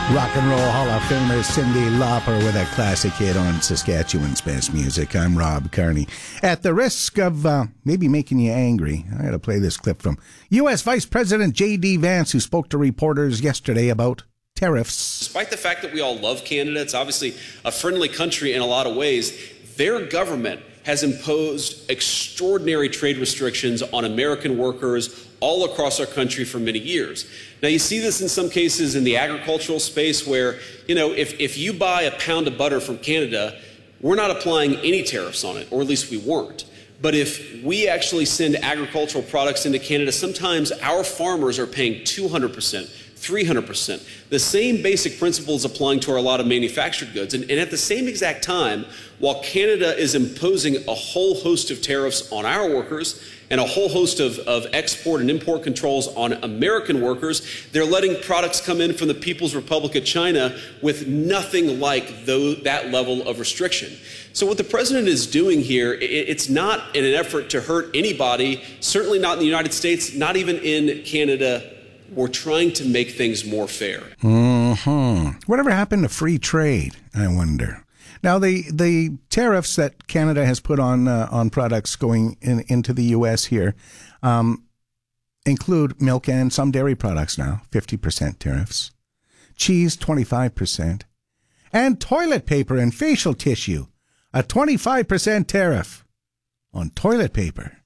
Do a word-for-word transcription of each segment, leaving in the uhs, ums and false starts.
Rock and Roll Hall of Famer Cyndi Lauper with a classic hit on Saskatchewan's best music. I'm Rob Carney. At the risk of uh, maybe making you angry, I got to play this clip from U S Vice President J D Vance, who spoke to reporters yesterday about tariffs. Despite the fact that we all love Canada, it's obviously a friendly country in a lot of ways, their government has imposed extraordinary trade restrictions on American workers all across our country for many years. Now, you see this in some cases in the agricultural space where, you know, if, if you buy a pound of butter from Canada, we're not applying any tariffs on it, or at least we weren't. But if we actually send agricultural products into Canada, sometimes our farmers are paying two hundred percent, three hundred percent. The same basic principles applying to our lot of manufactured goods. And, and at the same exact time, while Canada is imposing a whole host of tariffs on our workers and a whole host of, of export and import controls on American workers, they're letting products come in from the People's Republic of China with nothing like those, that level of restriction. So what the president is doing here, it, it's not in an effort to hurt anybody, certainly not in the United States, not even in Canada. We're trying to make things more fair. Mm-hmm. Whatever happened to free trade, I wonder? Now, the, the tariffs that Canada has put on uh, on products going in, into the U S here um, include milk and some dairy products now, fifty percent tariffs, cheese, twenty-five percent, and toilet paper and facial tissue, a twenty-five percent tariff on toilet paper.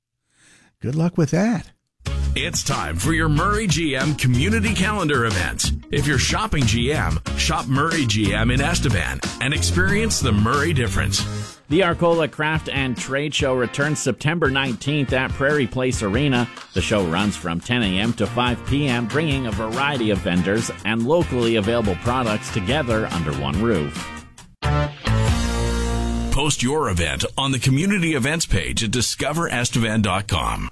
Good luck with that. It's time for your Murray G M Community Calendar event. If you're shopping G M, shop Murray G M in Estevan and experience the Murray difference. The Arcola Craft and Trade Show returns September nineteenth at Prairie Place Arena. The show runs from ten a.m. to five p.m., bringing a variety of vendors and locally available products together under one roof. Post your event on the community events page at discover estevan dot com.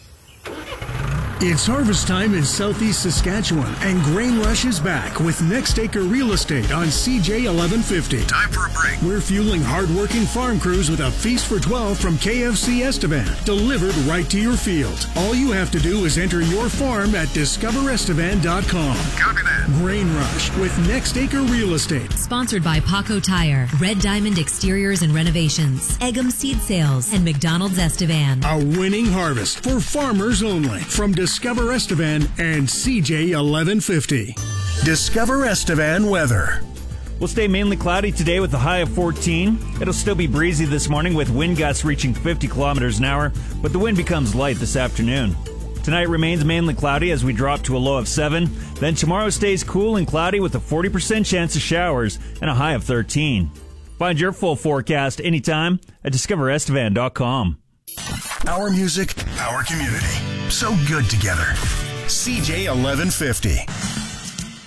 It's harvest time in southeast Saskatchewan, and Grain Rush is back with Next Acre Real Estate on C J eleven fifty. Time for a break. We're fueling hard-working farm crews with a feast for twelve from K F C Estevan, delivered right to your field. All you have to do is enter your farm at discover estevan dot com. Copy that. Grain Rush with Next Acre Real Estate. Sponsored by Paco Tire, Red Diamond Exteriors and Renovations, Eggum Seed Sales, and McDonald's Estevan. A winning harvest for farmers only from Discover Estevan and C J eleven fifty. Discover Estevan weather. We'll stay mainly cloudy today with a high of fourteen. It'll still be breezy this morning with wind gusts reaching fifty kilometers an hour, but the wind becomes light this afternoon. Tonight remains mainly cloudy as we drop to a low of seven. Then tomorrow stays cool and cloudy with a forty percent chance of showers and a high of thirteen. Find your full forecast anytime at discover estevan dot com. Our music, our community. So good together. C J eleven fifty.